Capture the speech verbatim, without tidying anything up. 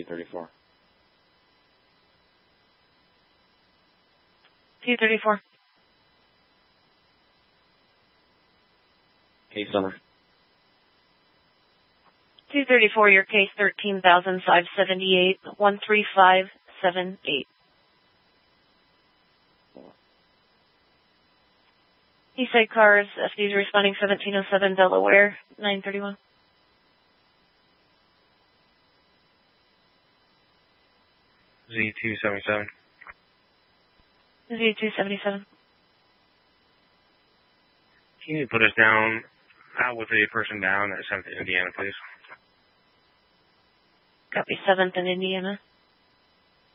T thirty-four. T thirty-four. Case number. T thirty-four, your case thirteen thousand five hundred seventy-eight, one three five seven eight. Eastside Cars, F D's responding seventeen oh seven Delaware, nine thirty-one. Z two seventy-seven. Z two seventy-seven. Can you put us down, out with a person down at seventh Indiana, please? Copy seventh in Indiana.